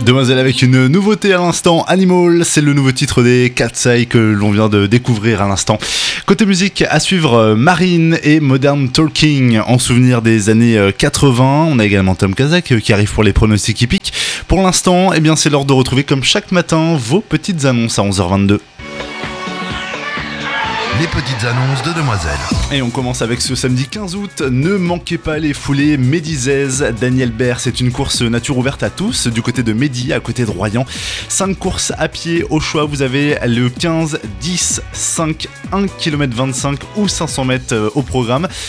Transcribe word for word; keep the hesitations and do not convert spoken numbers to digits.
Demoiselle avec une nouveauté à l'instant, Animal, c'est le nouveau titre des Cat's Eye que l'on vient de découvrir à l'instant. Côté musique, à suivre Marine et Modern Talking en souvenir des années quatre-vingts. On a également Tom Kazak qui arrive pour les pronostics hippiques. Pour l'instant, eh bien, c'est l'heure de retrouver comme chaque matin vos petites annonces à onze heures vingt-deux. Les petites annonces de Demoiselle. Et on commence avec ce samedi quinze août. Ne manquez pas les foulées Médizèze, Daniel Bert. C'est une course nature ouverte à tous du côté de Medi, à côté de Royan. cinq courses à pied au choix. Vous avez le quinze, dix, cinq, un kilomètre vingt-cinq ou cinq cents mètres au programme.